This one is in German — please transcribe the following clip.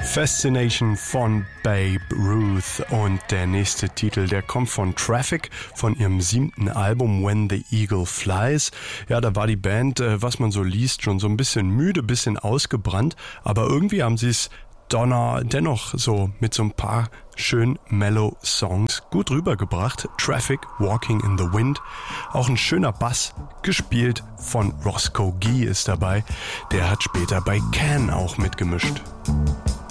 Fascination von Babe Ruth und der nächste Titel, der kommt von Traffic, von ihrem 7. Album When the Eagle Flies. Ja, da war die Band, was man so liest, schon so ein bisschen müde, bisschen ausgebrannt, aber irgendwie haben sie es dennoch so mit so ein paar schön mellow Songs gut rübergebracht. Traffic, Walking in the Wind. Auch ein schöner Bass, gespielt von Roscoe Gee ist dabei. Der hat später bei Can auch mitgemischt.